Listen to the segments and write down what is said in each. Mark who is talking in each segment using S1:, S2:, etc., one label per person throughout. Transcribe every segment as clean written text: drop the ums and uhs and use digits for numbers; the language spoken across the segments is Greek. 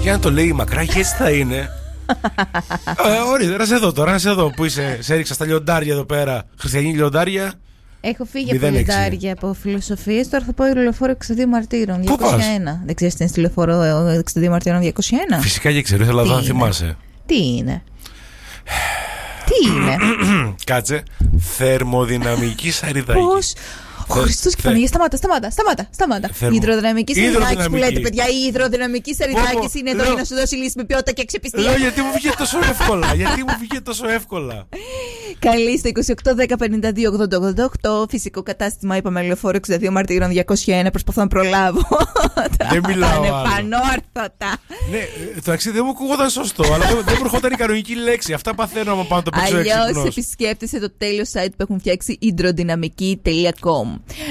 S1: Για να το λέει η Μακράκη, έτσι θα είναι. Ωραία, να σε δω τώρα, να σε δω που είσαι. Σε έριξα στα λιοντάρια εδώ πέρα. Χριστιανή λιοντάρια.
S2: Έχω φύγει από λιοντάρια, από φιλοσοφίες. Τώρα θα πάω λεωφόρο 62 Μαρτύρων 201. Δεν ξέρεις τι είναι στη λεωφόρο 62 Μαρτύρων 201?
S1: Φυσικά και ξέρω, ήθελα να θυμάσαι.
S2: Τι είναι? Τι είναι?
S1: Κάτσε. Θερμοδυναμική σαριδάκη.
S2: Πώς? Ο Χριστός και Παναγία, σταμάτα. Η υδροδυναμική σαριδάκη που λέτε, παιδιά, η υδροδυναμική σαριδάκη είναι εδώ για να σου δώσει λύση με ποιότητα και αξιοπιστία.
S1: Γιατί μου βγήκε τόσο εύκολα.
S2: Καλή στο 2810-52-80-88. Φυσικό κατάστημα, είπαμε, λεωφόρο 62 Μαρτύρων 201. Προσπαθώ να προλάβω.
S1: Δεν μιλάω.
S2: Είναι πανόρθωτα.
S1: Ναι, το ταξίδι δεν μου ακούγονταν σωστό, αλλά δεν μου ερχόταν η κανονική λέξη. Αυτά παθαίνω άμα πάω να το παίξω έξυπνος.
S2: Αλλιώς επισκέπτεσαι το τέλειο site που έχουν φτιάξει υδροδυναμική.com.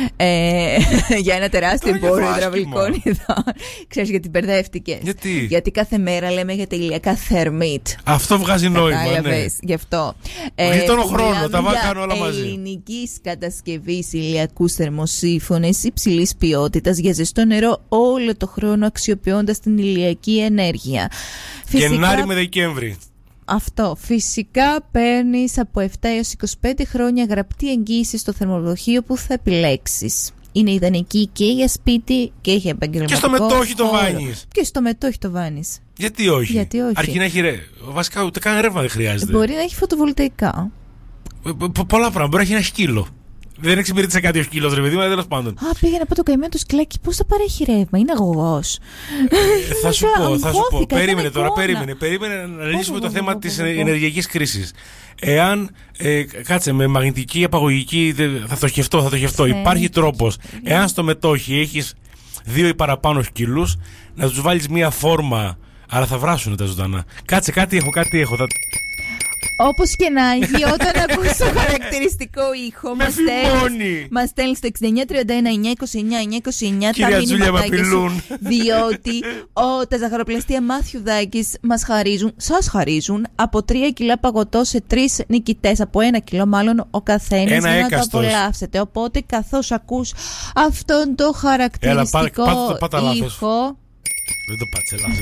S2: Για ένα τεράστιο εμπόριο υδραυλικών ειδών. Ξέρεις γιατί μπερδεύτηκες? Γιατί κάθε μέρα λέμε για τα ηλιακά θερμίτ.
S1: Αυτό βγάζει νόημα. Ναι.
S2: Γι' αυτό.
S1: Γλιτώνω χρόνο, τα κάνω όλα μαζί.
S2: Ελληνικής κατασκευής ηλιακούς θερμοσύφωνες υψηλής ποιότητας για ζεστό νερό όλο το χρόνο, αξιοποιώντας την ηλιακή ενέργεια.
S1: Γενάρη με Δεκέμβρη.
S2: Αυτό. Φυσικά παίρνεις από 7 έως 25 χρόνια γραπτή εγγύηση στο θερμοδοχείο που θα επιλέξεις. Είναι ιδανική και για σπίτι και για επαγγελματικό.
S1: Και στο μετόχι το βάνεις.
S2: Και στο μετόχι το βάνεις.
S1: Γιατί όχι? Αρκεί να έχει βασικά ούτε καν ρεύμα δεν χρειάζεται.
S2: Μπορεί να έχει φωτοβολταϊκά.
S1: Πολλά πράγματα. Μπορεί να έχει ένα σκύλο. Δεν εξυπηρέτησε κάτι ο σκύλος, ρε παιδί μου, τέλος πάντων.
S2: Πήγα να πω το καημένο του σκυλάκι, πώς θα παρέχει ρεύμα, είναι αγωγός.
S1: Θα σου πω. Περίμενε τώρα, περίμενε να λύσουμε το θέμα της ενεργειακής κρίσης. Εάν, κάτσε, με μαγνητική απαγωγική, θα το σκεφτώ. Υπάρχει τρόπος, εάν στο μετόχι έχεις 2 ή παραπάνω σκύλους, να τους βάλεις μία φόρμα, αλλά θα βράσουν τα ζωντανά. Κάτσε, κάτι έχω.
S2: Όπως και να έχει, όταν ακούς το χαρακτηριστικό ήχο, μας στέλνεις στο 6931-929-929 τα μηνύματάκια σου, διότι τα ζαχαροπλαστεία Μάθιουδάκης σας χαρίζουν από 3 κιλά παγωτό σε 3 νικητές, από 1 κιλό μάλλον ο καθένας, για να το απολαύσετε. Οπότε καθώς ακούς αυτόν το χαρακτηριστικό ήχο,
S1: δεν το πάτσε,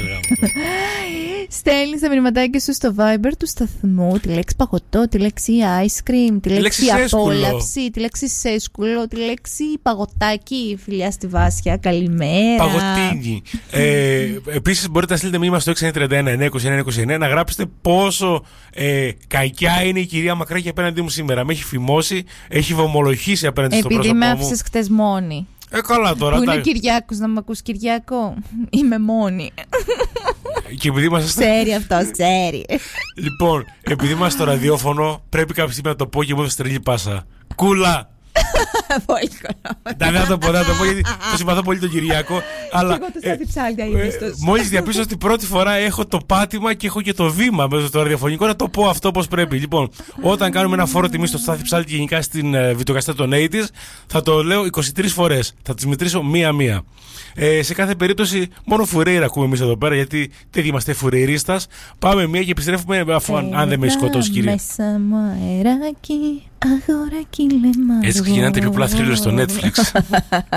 S2: στέλνεις τα μηνυματάκια σου στο Viber του σταθμού, τη λέξη παγωτό, τη λέξη ice cream, τη λέξη απόλαυση, τη λέξη σέσκουλο, τη λέξη παγωτάκι, φιλιά στη Βάσια, καλημέρα.
S1: Παγωτίνι. Επίσης μπορείτε να στείλετε μήνυμα στο 631-929-929 να γράψετε πόσο κακιά είναι η κυρία Μακράκη απέναντί μου σήμερα. Με έχει φημώσει, έχει βομολογήσει απέναντι στο πρόσωπό μου.
S2: Επειδή με άφησες χτες μόνη.
S1: Καλά τώρα.
S2: Πού είναι ο Κυριάκος, να μ' ακούς, Κυριάκο? Είμαι μόνη.
S1: Και επειδή είμαστε.
S2: Ξέρει αυτός, ξέρει.
S1: Λοιπόν, επειδή είμαστε στο ραδιόφωνο, πρέπει κάποια στιγμή να το πω και μου έδωσε τρελή πάσα. Κούλα!
S2: Πολύ καλά.
S1: Δεν θα το πω, γιατί το συμπαθώ πολύ τον Κυριάκο. Αλλά μόλις διαπίστωσα ότι πρώτη φορά έχω το πάτημα και έχω και το βήμα μέσα στο ραδιοφωνικό να το πω αυτό όπως πρέπει. Λοιπόν, όταν κάνουμε ένα φόρο τιμή στο Στάθη Ψάλτη και γενικά στην βιντεοκαστέτα των 80's, θα το λέω 23 φορές. Θα τις μετρήσω μία-μία. Σε κάθε περίπτωση, μόνο φουρέιρα ακούμε εμείς εδώ πέρα, γιατί δεν είμαστε φουρεϊρίστας. Πάμε μία και επιστρέφουμε, αφού αν δεν με σκοτώσει, κύριε. Έτσι ξεκινάνε πιο πολλά θρύλες στο Netflix.